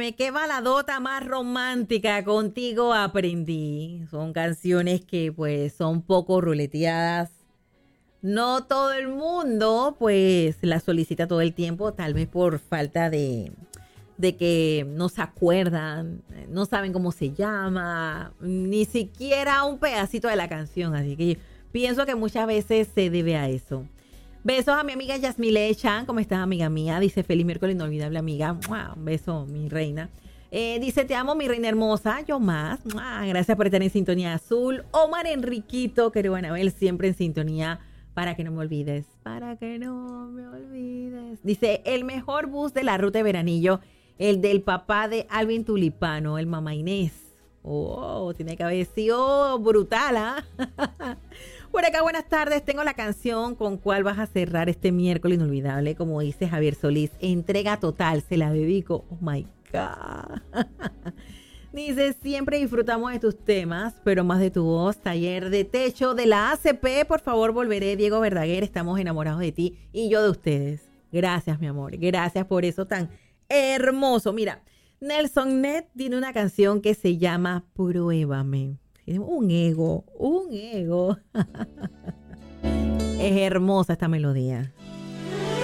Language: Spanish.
Pruébame, qué baladota más romántica, contigo aprendí. Son canciones que pues son poco ruleteadas. No todo el mundo pues las solicita todo el tiempo, tal vez por falta de que no se acuerdan, no saben cómo se llama, ni siquiera un pedacito de la canción. Así que pienso que muchas veces se debe a eso. Besos a mi amiga Yasmile Chan. ¿Cómo estás, amiga mía? Dice, feliz miércoles, inolvidable amiga. ¡Mua! Un beso, mi reina. Dice, te amo, mi reina hermosa. Yo más. ¡Mua! Gracias por estar en sintonía azul. Omar Enriquito, querido Anabel, siempre en sintonía. Para que no me olvides. Para que no me olvides. Dice, el mejor bus de la ruta de Veranillo, el del papá de Alvin Tulipano, el mamá Inés. Oh, tiene que haber sido brutal, ¿ah? Por acá, buenas tardes. Tengo la canción con cuál vas a cerrar este miércoles inolvidable. Como dice Javier Solís, entrega total, se la dedico. Oh my God. Dice, siempre disfrutamos de tus temas, pero más de tu voz. Taller de techo de la ACP. Por favor, volveré. Diego Verdaguer, estamos enamorados de ti y yo de ustedes. Gracias, mi amor. Gracias por eso tan hermoso. Mira, Nelson Net tiene una canción que se llama Pruébame. Un ego, un ego. Es hermosa esta melodía.